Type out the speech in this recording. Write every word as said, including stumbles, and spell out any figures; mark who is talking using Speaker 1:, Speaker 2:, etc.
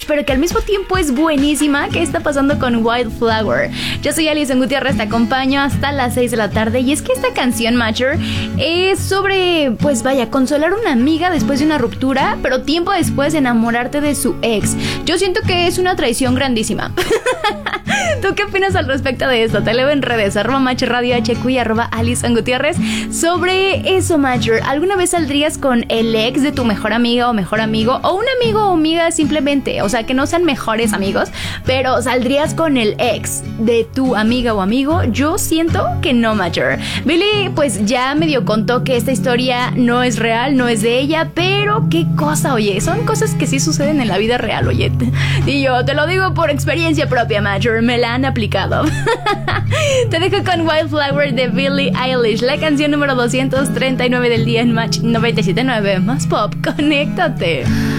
Speaker 1: pero que al mismo tiempo es buenísima. ¿Qué está pasando con Wildflower? Yo soy Alison Gutiérrez, te acompaño hasta las seis de la tarde. Y es que esta canción, Matcher, es sobre, pues vaya, consolar a una amiga después de una ruptura, pero tiempo después enamorarte de su ex. Yo siento que es una traición grandísima. ¿Tú qué opinas al respecto de esto? Te leo en redes, arroba Matcher Radio H Q y arroba Alison Gutiérrez. Sobre eso, Matcher, ¿alguna vez saldrías con el ex de tu mejor amiga o mejor amigo? O un amigo o amiga simplemente, o sea, que no sean mejores amigos, pero saldrías con el ex de tu amiga o amigo. Yo siento que no, Matcher. Billy pues ya medio contó que esta historia no es real, no es de ella, pero qué cosa, oye, son cosas que sí suceden en la vida real, oye. Y yo te lo digo por experiencia propia, Matcher, me la han aplicado. Te dejo con Wildflower de Billie Eilish, la canción número doscientos treinta y nueve del día en Match noventa y siete punto nueve. Más pop, conéctate.